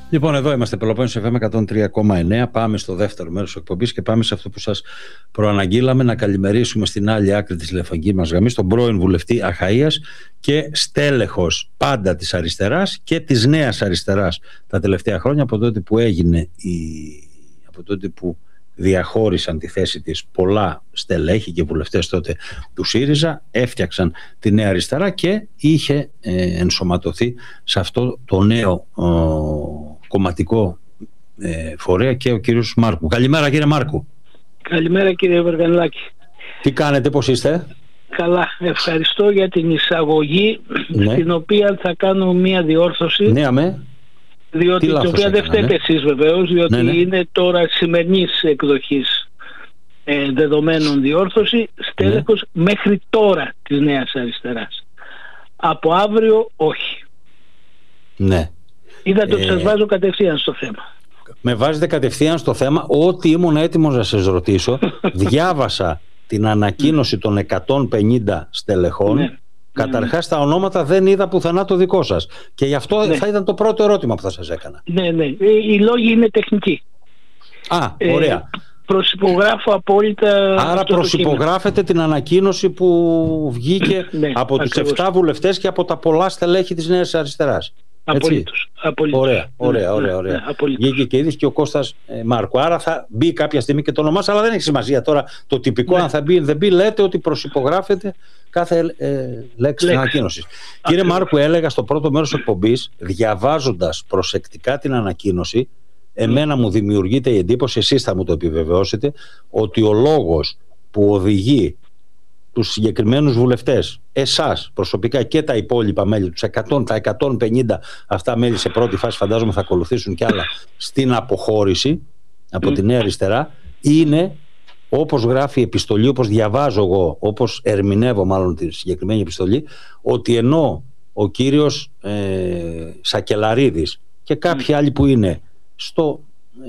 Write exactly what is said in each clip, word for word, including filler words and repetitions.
Λοιπόν, εδώ είμαστε, Πελοπόννησος εφ εμ εκατόν τρία κόμμα εννέα. Πάμε στο δεύτερο μέρος της εκπομπής και πάμε σε αυτό που σας προαναγγείλαμε, να καλημερίσουμε στην άλλη άκρη της τηλεφωνικής μας γραμμής τον πρώην βουλευτή Αχαΐας και στέλεχος πάντα της αριστεράς και της νέας αριστεράς τα τελευταία χρόνια, από τότε που έγινε η... από τότε που διαχώρισαν τη θέση της πολλά στελέχη και βουλευτές τότε του ΣΥΡΙΖΑ, έφτιαξαν τη νέα αριστερά και είχε ε, ενσωματωθεί σε αυτό το νέο ο, κομματικό ε, φορέα και ο κύριος Μάρκου. Καλημέρα, κύριε Μάρκου. Καλημέρα, κύριε Βαργανλάκη. Τι κάνετε, πώς είστε? Καλά, ευχαριστώ για την εισαγωγή, ναι, στην οποία θα κάνω μία διόρθωση. Ναι, αμέ. Διότι την οποία δεν φταίτε εσείς βεβαίως, διότι ναι, ναι. είναι τώρα σημερινής εκδοχής ε, δεδομένων διόρθωση, στέλεχος ναι. μέχρι τώρα της νέας αριστεράς. Από αύριο όχι. Ναι. Είδατε ότι ε... σας βάζω κατευθείαν στο θέμα. Με βάζετε κατευθείαν στο θέμα. Ό,τι ήμουν έτοιμος να σας ρωτήσω, διάβασα την ανακοίνωση των εκατόν πενήντα στελεχών. Ναι. Καταρχάς τα ονόματα δεν είδα πουθενά το δικό σας. Και γι' αυτό ναι. θα ήταν το πρώτο ερώτημα που θα σας έκανα. Ναι, ναι. Οι λόγοι είναι τεχνικοί. Α, ωραία. Ε, προσυπογράφω απόλυτα. Άρα προσυπογράφετε την ανακοίνωση που βγήκε ναι, από ακριβώς. τους επτά βουλευτές και από τα πολλά στελέχη της Νέας Αριστεράς. Απολύτως, απολύτως. Ωραία, ωραία, ωραία, ωραία. Ναι, βγήκε και είδες και ο Κώστας ε, Μάρκου. Άρα θα μπει κάποια στιγμή και το όνομά σας, αλλά δεν έχει σημασία τώρα το τυπικό, ναι. αν θα μπει ή δεν μπει. Λέτε ότι προσυπογράφετε κάθε ε, λέξη της ανακοίνωσης. Κύριε Μάρκου, έλεγα στο πρώτο μέρος της εκπομπής, διαβάζοντας προσεκτικά την ανακοίνωση, εμένα mm. μου δημιουργείται η εντύπωση, εσείς θα μου το επιβεβαιώσετε, ότι ο λόγος που οδηγεί τους συγκεκριμένους βουλευτές, εσάς προσωπικά και τα υπόλοιπα μέλη, τους εκατό, τα εκατόν πενήντα αυτά μέλη σε πρώτη φάση, φαντάζομαι θα ακολουθήσουν κι άλλα, στην αποχώρηση από mm. τη Νέα Αριστερά, είναι, όπως γράφει η επιστολή, όπως διαβάζω εγώ, όπως ερμηνεύω μάλλον τη συγκεκριμένη επιστολή, ότι ενώ ο κύριος ε, Σακελαρίδης και κάποιοι mm. άλλοι που είναι στο ε,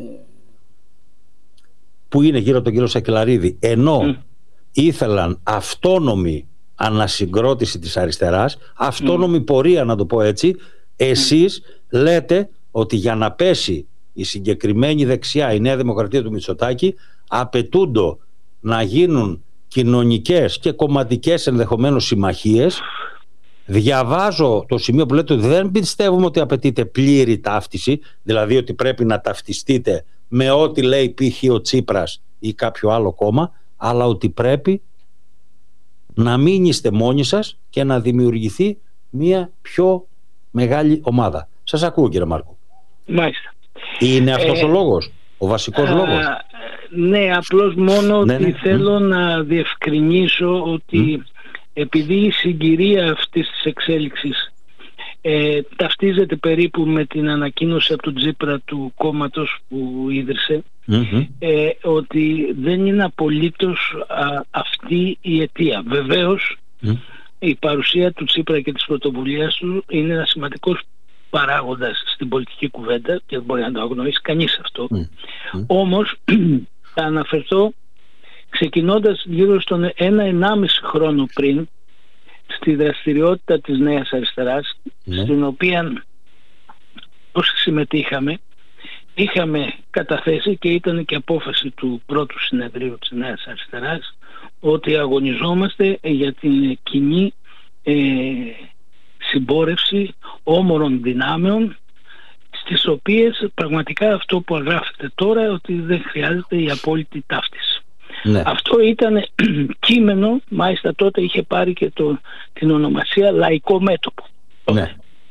που είναι γύρω από τον κύριο Σακελαρίδη, ενώ mm. ήθελαν αυτόνομη ανασυγκρότηση της αριστεράς, αυτόνομη mm. πορεία, να το πω έτσι, εσείς mm. λέτε ότι για να πέσει η συγκεκριμένη δεξιά, η Νέα Δημοκρατία του Μητσοτάκη, απαιτούντο να γίνουν κοινωνικές και κομματικές ενδεχομένως συμμαχίες. Διαβάζω το σημείο που λέτε ότι δεν πιστεύουμε ότι απαιτείται πλήρη ταύτιση, δηλαδή ότι πρέπει να ταυτιστείτε με ό,τι λέει π.χ. ο Τσίπρας ή κάποιο άλλο κόμμα, αλλά ότι πρέπει να μην είστε μόνοι σας και να δημιουργηθεί μια πιο μεγάλη ομάδα. Σας ακούω, κύριε Μάρκο. Μάλιστα. Είναι αυτός ε, ο λόγος, ο βασικός α, λόγος? Ναι, απλώς μόνο ναι, ότι ναι. θέλω mm. να διευκρινίσω ότι mm. επειδή η συγκυρία αυτής της εξέλιξης ε, ταυτίζεται περίπου με την ανακοίνωση από τον Τσίπρα του κόμματος που ίδρυσε, mm-hmm. ε, ότι δεν είναι απολύτως α, αυτή η αιτία. Βεβαίως mm. η παρουσία του Τσίπρα και της πρωτοβουλίας του είναι ένα σημαντικός παράγοντας στην πολιτική κουβέντα και δεν μπορεί να το αγνοήσει κανείς αυτό. Mm. Mm. Όμως θα αναφερθώ ξεκινώντας γύρω στον ένα ενάμιση χρόνο πριν στη δραστηριότητα της Νέας Αριστεράς, mm. στην οποία όσοι συμμετείχαμε είχαμε καταθέσει και ήταν και απόφαση του πρώτου συνεδρίου της Νέας Αριστεράς ότι αγωνιζόμαστε για την κοινή ε, συμπόρευση όμορων δυνάμεων, στις οποίες πραγματικά αυτό που γράφεται τώρα, ότι δεν χρειάζεται η απόλυτη ταύτιση. Ναι. Αυτό ήταν κείμενο, μάλιστα τότε είχε πάρει και το, την ονομασία Λαϊκό Μέτωπο. Ναι.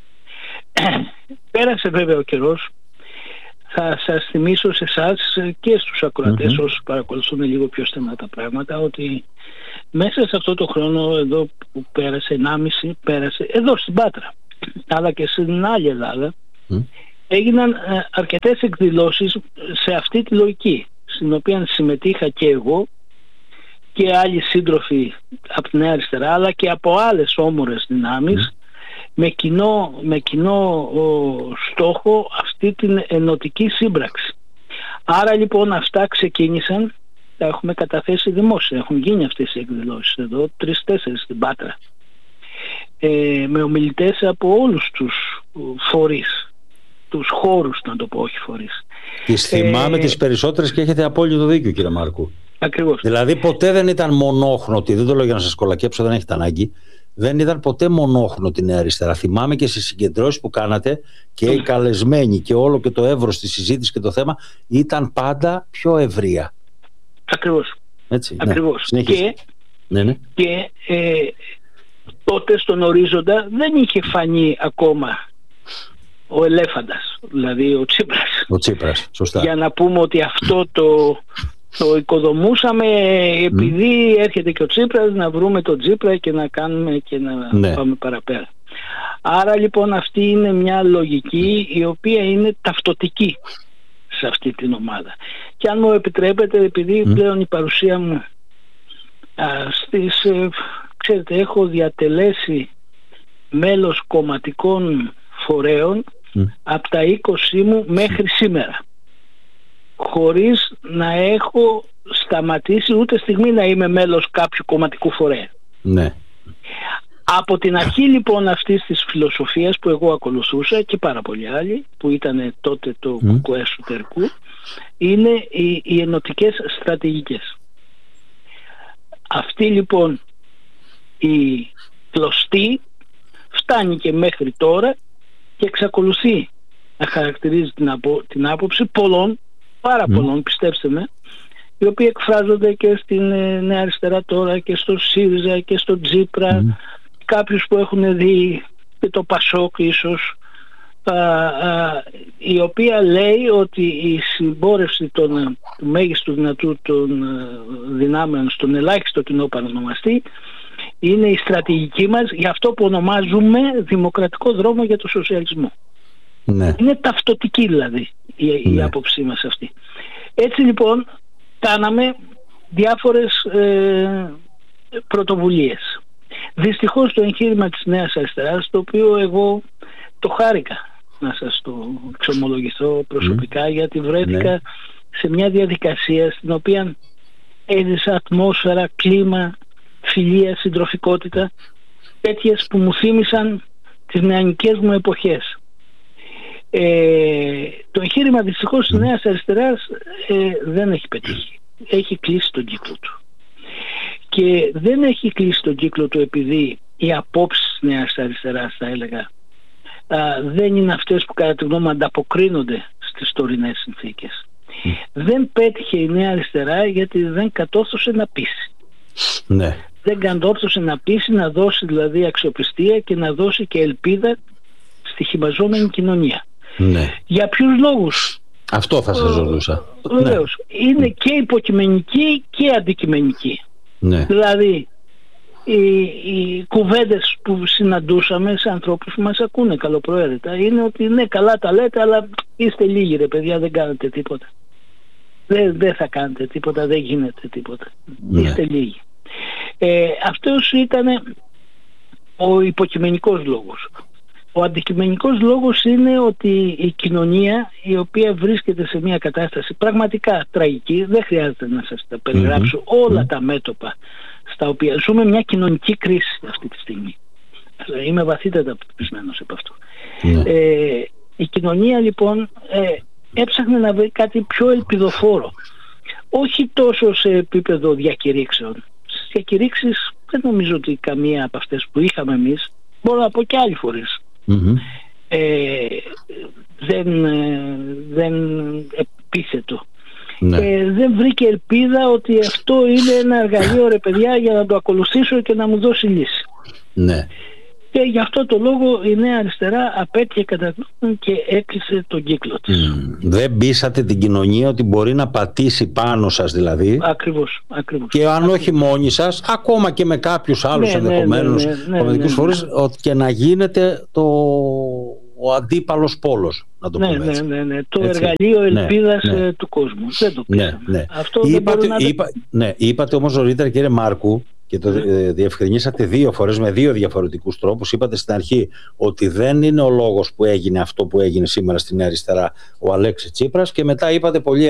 Πέρασε βέβαια ο καιρός. Θα σας θυμίσω σε εσάς και στους ακροατές mm-hmm. όσους παρακολουθούν λίγο πιο στενά τα πράγματα, ότι μέσα σε αυτό το χρόνο εδώ που πέρασε ενάμιση, πέρασε εδώ στην Πάτρα αλλά και στην άλλη Ελλάδα mm. έγιναν ε, αρκετές εκδηλώσεις σε αυτή τη λογική, στην οποία συμμετείχα και εγώ και άλλοι σύντροφοι από την Νέα Αριστερά αλλά και από άλλες όμορες δυνάμεις mm. με κοινό, με κοινό ο, στόχο αυτή την ενωτική σύμπραξη. Άρα λοιπόν αυτά ξεκίνησαν, τα έχουμε καταθέσει δημόσια, έχουν γίνει αυτές οι εκδηλώσεις εδώ, τρεις-τέσσερις στην Πάτρα, ε, με ομιλητές από όλους τους φορείς τους χώρους, να το πω, όχι φορείς. Τις θυμάμαι ε, τις περισσότερες και έχετε απόλυτο δίκιο, κύριε Μάρκου. Ακριβώς. Δηλαδή ποτέ δεν ήταν μονόχρωτη, δεν το λέω για να σας κολακέψω, δεν έχετε ανάγκη. Δεν ήταν ποτέ μονόχρωτη η Νέα Αριστερά. Θυμάμαι και στις συγκεντρώσεις που κάνατε και οι καλεσμένοι και όλο και το εύρος της συζήτησης και το θέμα ήταν πάντα πιο ευρεία. Ακριβώς. Έτσι, Ακριβώς. Ναι. Και, ναι, ναι. και ε, τότε στον ορίζοντα δεν είχε φανεί ακόμα ο ελέφαντας, δηλαδή ο Τσίπρας. Ο Τσίπρας, σωστά. Για να πούμε ότι αυτό το, το οικοδομούσαμε επειδή mm. έρχεται και ο Τσίπρας, να βρούμε τον Τσίπρα και να κάνουμε και να ναι. πάμε παραπέρα. Άρα λοιπόν αυτή είναι μια λογική η οποία είναι ταυτοτική σε αυτή την ομάδα. Και αν μου επιτρέπετε, επειδή mm. πλέον η παρουσία μου α, στις, ε, ξέρετε, έχω διατελέσει μέλος κομματικών φορέων mm. από τα είκοσι μου μέχρι σήμερα, χωρίς να έχω σταματήσει ούτε στιγμή να είμαι μέλος κάποιου κομματικού φορέα. Ναι. Από την αρχή λοιπόν αυτής της φιλοσοφίας που εγώ ακολουθούσα και πάρα πολλοί άλλοι που ήταν τότε το mm. κουκουέ εσωτερικού, είναι οι, οι ενωτικές στρατηγικές. Αυτή λοιπόν η κλωστή φτάνει και μέχρι τώρα και εξακολουθεί να χαρακτηρίζει την, απο, την άποψη πολλών, πάρα mm. πολλών, πιστέψτε με, οι οποίοι εκφράζονται και στην ε, Νέα Αριστερά τώρα και στο ΣΥΡΙΖΑ και στο Τσίπρα, mm. κάποιους που έχουν δει και το Πασόκ ίσως, α, α, η οποία λέει ότι η συμπόρευση των, του μέγιστου δυνατού των δυνάμεων στον ελάχιστο κοινό παρονομαστή είναι η στρατηγική μας για αυτό που ονομάζουμε δημοκρατικό δρόμο για το σοσιαλισμό. Ναι. Είναι ταυτοτική δηλαδή η, ναι. η άποψή μας αυτή. Έτσι λοιπόν κάναμε διάφορες ε, πρωτοβουλίες. Δυστυχώς το εγχείρημα της Νέας Αριστεράς, το οποίο εγώ το χάρηκα, να σας το εξομολογηθώ προσωπικά, mm. γιατί βρέθηκα ναι. σε μια διαδικασία στην οποία έζησα ατμόσφαιρα, κλίμα, φιλία, συντροφικότητα, τέτοιες που μου θύμισαν τις νεανικές μου εποχές. Ε, το εγχείρημα δυστυχώς της Νέας Αριστεράς ε, δεν έχει πετύχει. Έχει κλείσει τον κύκλο του. Και δεν έχει κλείσει τον κύκλο του επειδή οι απόψεις της Νέας Αριστεράς, θα έλεγα, α, δεν είναι αυτές που κατά τη γνώμη μου ανταποκρίνονται στις τωρινές συνθήκες. Mm. Δεν πέτυχε η Νέα Αριστερά γιατί δεν κατόρθωσε να πείσει. Ναι. Δεν κατόρθωσε να πείσει, να δώσει δηλαδή αξιοπιστία και να δώσει και ελπίδα στη χυμαζόμενη κοινωνία. Ναι. Για ποιους λόγους? Αυτό θα σας ρωτούσα. Βεβαίως. Ναι. Είναι και υποκειμενική και αντικειμενική. Ναι. Δηλαδή οι, οι κουβέντες που συναντούσαμε σε ανθρώπους που μας ακούνε καλοπροαίρετα είναι ότι ναι, καλά τα λέτε, αλλά είστε λίγοι ρε παιδιά, δεν κάνετε τίποτα. Δεν, δεν θα κάνετε τίποτα, δεν γίνεται τίποτα. Ναι. Είστε λίγοι. Ε, αυτός ήταν ο υποκειμενικός λόγος. Ο αντικειμενικός λόγος είναι ότι η κοινωνία, η οποία βρίσκεται σε μια κατάσταση πραγματικά τραγική, δεν χρειάζεται να σας τα περιγράψω mm-hmm. όλα mm-hmm. τα μέτωπα στα οποία ζούμε, μια κοινωνική κρίση αυτή τη στιγμή. Είμαι βαθύτατα πεπισμένος από αυτό. Mm-hmm. Ε, η κοινωνία λοιπόν ε, έψαχνε να βρει κάτι πιο ελπιδοφόρο. Όχι τόσο σε επίπεδο διακηρύξεων. Στις διακηρύξεις δεν νομίζω ότι καμία από αυτές που είχαμε εμείς, μπορώ να πω και άλλοι φορείς, Mm-hmm. Ε, δεν, δεν επίθετο ναι. ε, δεν βρήκε ελπίδα ότι αυτό είναι ένα εργαλείο ρε παιδιά για να το ακολουθήσω και να μου δώσει λύση. Ναι. Και γι' αυτό το λόγο η Νέα Αριστερά απέτυχε κατά γνώμη και έκλεισε τον κύκλο της. Mm. Δεν πείσατε την κοινωνία ότι μπορεί να πατήσει πάνω σας δηλαδή. Ακριβώς, ακριβώς. Και αν όχι μόνοι σας, ακόμα και με κάποιους άλλους ναι, ενδεχομένως ναι, ναι, ναι, κομματικούς ναι, ναι, ναι, φορείς, ναι. και να γίνετε το... ο αντίπαλος πόλος, να το ναι, πούμε έτσι. Ναι, ναι, ναι. Το έτσι. Εργαλείο ελπίδας ναι, ναι. του κόσμου. Δεν το πήραμε. Ναι, ναι. Αυτό είπατε, δεν να... είπα, ναι, είπατε όμως νωρίτερα κύριε Μάρκου, και το ε, διευκρινίσατε δύο φορές με δύο διαφορετικούς τρόπους. Είπατε στην αρχή ότι δεν είναι ο λόγος που έγινε αυτό που έγινε σήμερα στην Νέα Αριστερά ο Αλέξης Τσίπρας, και μετά είπατε πολύ